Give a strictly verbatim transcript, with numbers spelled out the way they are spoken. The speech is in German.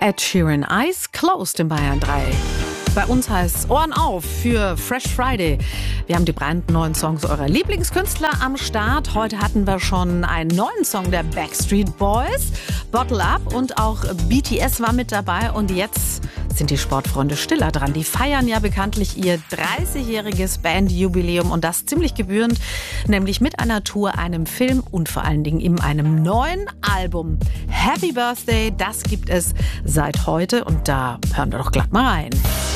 Ed Sheeran, Eyes Closed in Bayern drei. Bei uns heißt es Ohren auf für Fresh Friday. Wir haben die brandneuen Songs eurer Lieblingskünstler am Start. Heute hatten wir schon einen neuen Song der Backstreet Boys, Bottle Up, und auch B T S war mit dabei. Und jetzt sind die Sportfreunde Stiller dran. Die feiern ja bekanntlich ihr dreißigjähriges Bandjubiläum und das ziemlich gebührend, nämlich mit einer Tour, einem Film und vor allen Dingen in einem neuen Album. Happy Birthday, das gibt es seit heute und da hören wir doch glatt mal rein.